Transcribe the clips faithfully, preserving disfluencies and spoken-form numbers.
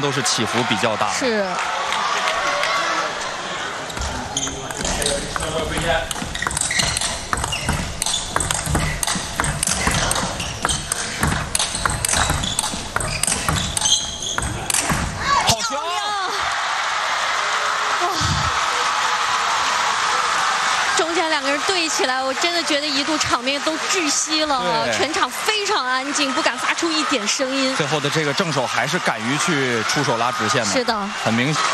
都是起伏比较大。 是。 好球！ 哇！中间两个人对起来，我真的觉得一度场面都窒息了，全场非常安静，不敢发出一点声音。 最后的这个正手还是敢于去出手拉直线的， 是的， 很明显。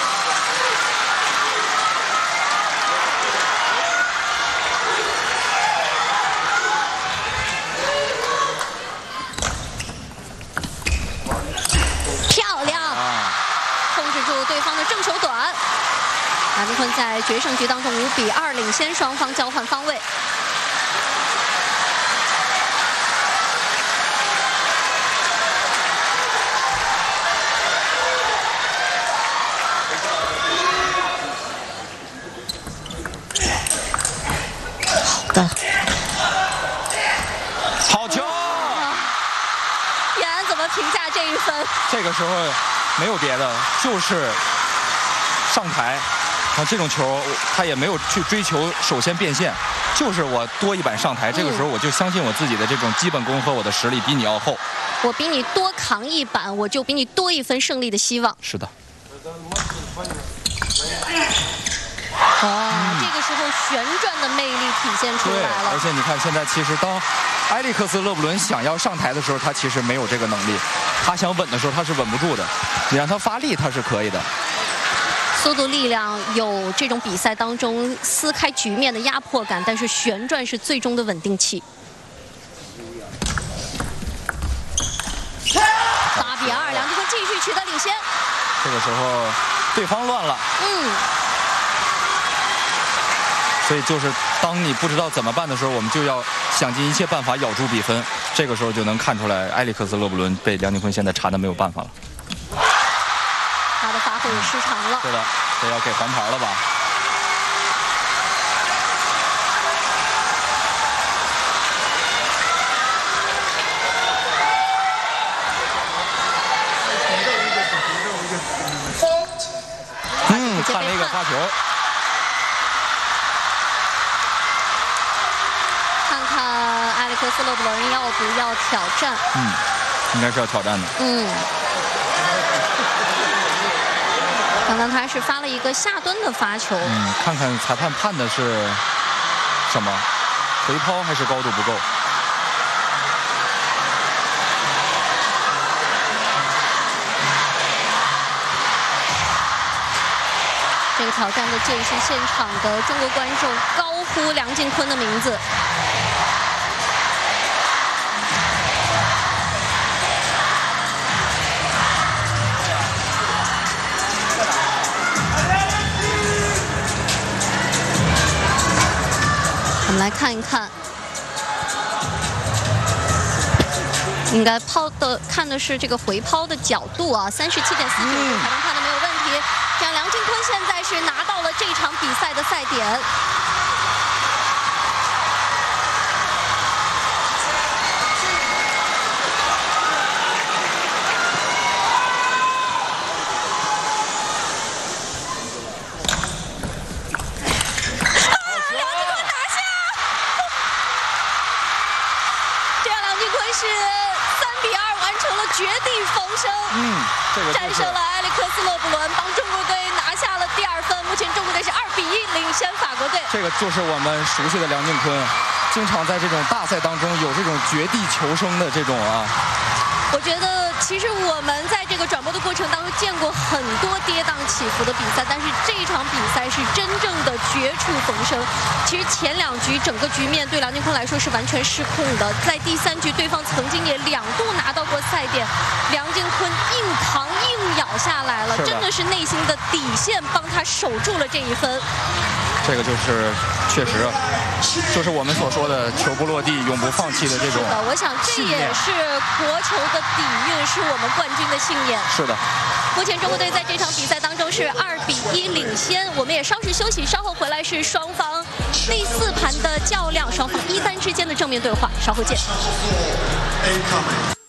漂亮，啊、控制住对方的正手短。梁靖昆在决胜局当中五比二领先，双方交换方位。好的， 好球！ 叶安怎么评价这一分？ 这个时候没有别的，就是上台。啊，这种球他也没有去追求首先变现，就是我多一板上台。这个时候我就相信我自己的这种基本功和我的实力比你要厚。 我比你多扛一板，我就比你多一分胜利的希望。 是的。 哇、嗯，这个时候旋转的魅力体现出来了。 而且你看，现在其实当埃利克斯·勒布伦想要上台的时候，他其实没有这个能力。他想稳的时候，他是稳不住的。你让他发力，他是可以的。 速度力量有这种比赛当中撕开局面的压迫感，但是旋转是最终的稳定器。八比二，梁靖昆继续取得领先。 这个时候对方乱了， 嗯， 所以就是当你不知道怎么办的时候，我们就要想尽一切办法咬住比分。这个时候就能看出来，埃里克斯·勒布伦被梁靖昆现在缠得没有办法了。 他的发挥也失常了。 是的，这要给黄牌了吧？嗯，看了一个发球。 看看埃里克斯·勒布伦要不要挑战？ 嗯，应该是要挑战的。 嗯。刚刚他是发了一个下蹲的发球。 嗯，看看裁判判的是什么，回抛还是高度不够？ 这个挑战的间隙，现场的中国观众高呼梁靖昆的名字。我们来看一看，应该抛的看的是这个回抛的角度啊，三十七点四九度，裁判判的没有问题。这样，梁靖昆现在是拿到了这场比赛的赛点。是三比二完成了绝地逢生， 嗯，这个、就是、 战胜了埃里克斯·勒布伦，帮中国队拿下了第二分。目前中国队是二比一领先法国队。 这个就是我们熟悉的梁靖昆，经常在这种大赛当中有这种绝地求生的这种啊。 我觉得其实我们在这个转播的过程当中见过很多跌宕起伏的比赛，但是这场比赛是真正的绝处逢生。其实前两局整个局面对梁靖昆来说是完全失控的，在第三局对方曾经也两度拿到过赛点，梁靖昆硬扛硬咬下来了，真的是内心的底线帮他守住了这一分。 这个就是确实就是我们所说的球不落地永不放弃的这种。 是的，我想这也是国球的底蕴，是我们冠军的信念。 是的。 目前中国队在这场比赛当中是二比一领先，我们也稍事休息，稍后回来是双方第四盘的较量，双方一单之间的正面对话，稍后见。